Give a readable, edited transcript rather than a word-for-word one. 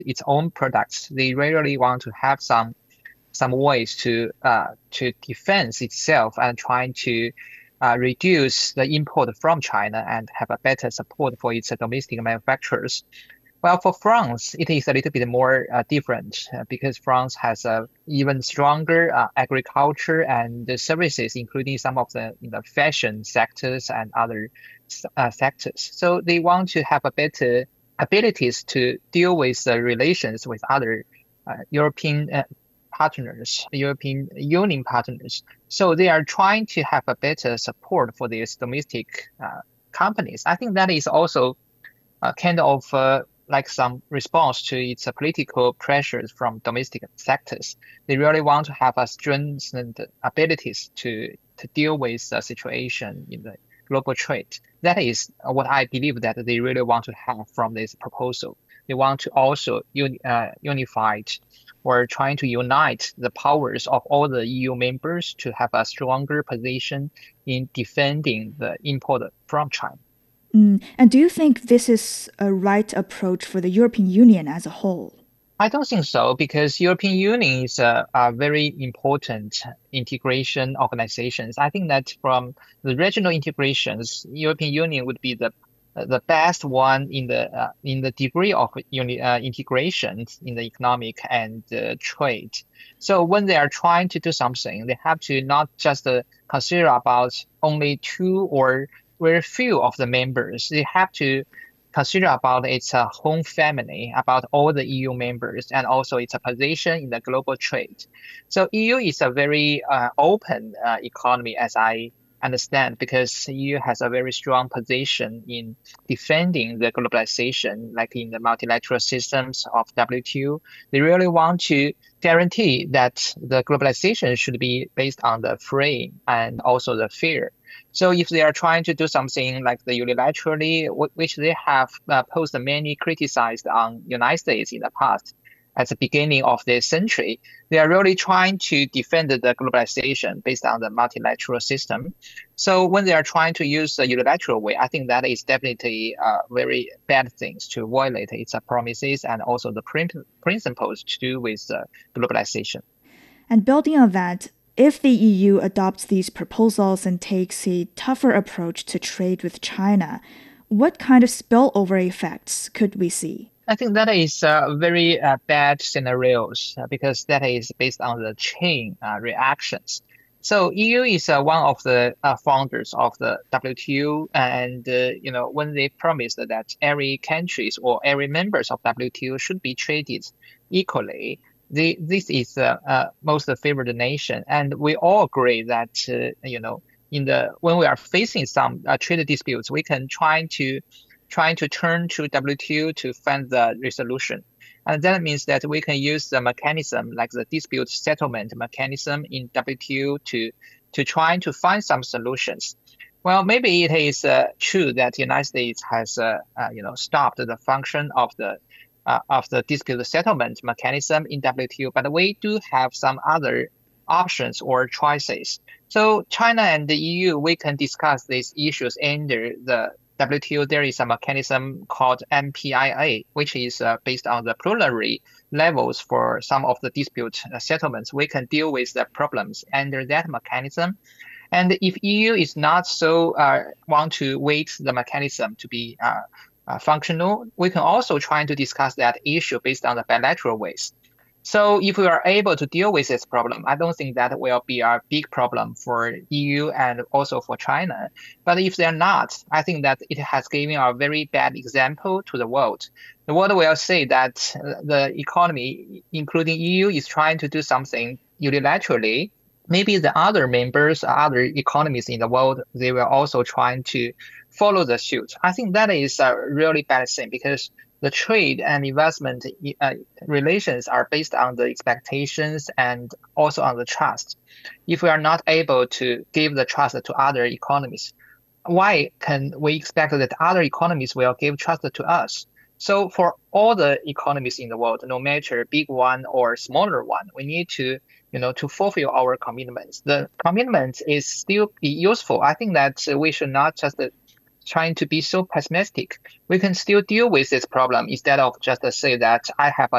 its own products. They really want to have some ways to defend itself and trying to reduce the import from China and have a better support for its domestic manufacturers. Well, for France, it is a little bit more different because France has a even stronger agriculture and the services, including some of the fashion sectors and other sectors. So they want to have a better abilities to deal with the relations with other European partners, European Union partners. So they are trying to have a better support for these domestic companies. I think that is also kind of like some response to its political pressures from domestic sectors. They really want to have a strengthened abilities to deal with the situation in the global trade. That is what I believe that they really want to have from this proposal. They want to also unify or trying to unite the powers of all the EU members to have a stronger position in defending the import from China. And do you think this is a right approach for the European Union as a whole? I don't think so because European Union is a very important integration organizations. I think that from the regional integrations, European Union would be the best one in the degree of integration in the economic and trade. So when they are trying to do something, they have to not just consider about only two or very few of the members. They have to consider about its home family, about all the EU members, and also its position in the global trade. So EU is a very open economy, as I understand, because EU has a very strong position in defending the globalization, like in the multilateral systems of WTO. They really want to guarantee that the globalization should be based on the free and also the fair. So if they are trying to do something like the unilaterally, which they have posed many criticized on United States in the past, at the beginning of this century, they are really trying to defend the globalization based on the multilateral system. So when they are trying to use the unilateral way, I think that is definitely very bad things to violate its promises and also the principles to do with globalization. And building on that, if the EU adopts these proposals and takes a tougher approach to trade with China, what kind of spillover effects could we see? I think that is very bad scenarios because that is based on the chain reactions. So EU is one of the founders of the WTO, and when they promised that every countries or every members of WTO should be treated equally, this is most favored nation, and we all agree that in the when we are facing some trade disputes, we can trying to turn to WTO to find the resolution. And that means that we can use the mechanism like the dispute settlement mechanism in WTO to try to find some solutions. Well, maybe it is true that the United States has stopped the function of the dispute settlement mechanism in WTO, but we do have some other options or choices. So China and the EU, we can discuss these issues under the WTO. There is a mechanism called MPIA, which is based on the preliminary levels for some of the dispute settlements. We can deal with the problems under that mechanism. And if EU is not so want to wait the mechanism to be functional, we can also try to discuss that issue based on the bilateral ways. So if we are able to deal with this problem, I don't think that will be a big problem for EU and also for China. But if they're not, I think that it has given a very bad example to the world. The world will say that the economy, including EU, is trying to do something unilaterally. Maybe the other members, other economies in the world, they will also trying to follow the suit. I think that is a really bad thing because the trade and investment relations are based on the expectations and also on the trust. If we are not able to give the trust to other economies, why can we expect that other economies will give trust to us? So for all the economies in the world, no matter big one or smaller one, we need to fulfill our commitments. The commitment is still be useful. I think that we should not just trying to be so pessimistic. We can still deal with this problem instead of just say that I have a